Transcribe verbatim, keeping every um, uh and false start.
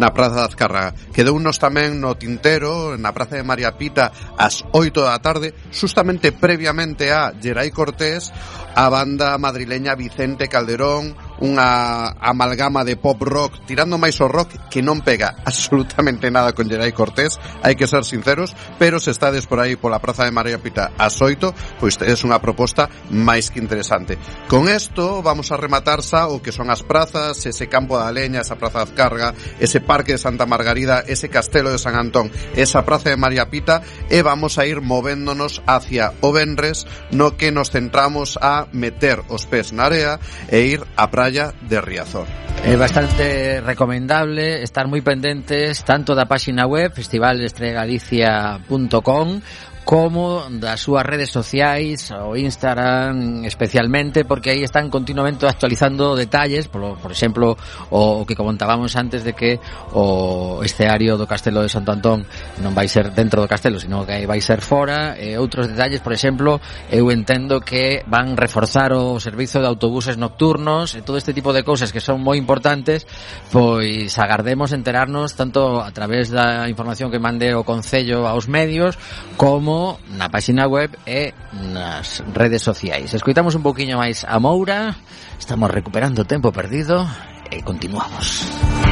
na Praza de Azcárraga. Quedounos tamén no tintero, na Praza de María Pita, ás oito da tarde, justamente previamente a Gerai Cortés, a banda madrileña Vicente Calderón, unha amalgama de pop rock, tirando máis o rock, que non pega absolutamente nada con Gerai Cortés, hai que ser sinceros, pero se estades por aí pola Praza de María Pita ás oito, pois tedes unha proposta máis que interesante. Con isto vamos a rematar xa o que son as prazas, ese Campo da Leña, esa Praza de Azcárraga, ese Parque de Santa Margarida, ese Castelo de San Antón, esa Praza de María Pita, e vamos a ir movéndonos hacia o venres, no que nos centramos a meter os pés na area e ir á praia de Riazor. É bastante recomendable estar moi pendentes tanto da páxina web festival estrella galicia punto com como das súas redes sociais, o Instagram especialmente, porque aí están continuamente actualizando detalles, por, por exemplo, o, o que comentábamos antes de que o escenario do Castelo de Santo Antón non vai ser dentro do castelo, sino que vai ser fora, e outros detalles, por exemplo, eu entendo que van reforzar o servizo de autobuses nocturnos, e todo este tipo de cousas que son moi importantes, pois agardemos enterarnos tanto a través da información que mande o Concello aos medios, como na página web e nas redes sociais. Escoitamos un pouquiño máis a Moura, estamos recuperando tempo perdido e continuamos.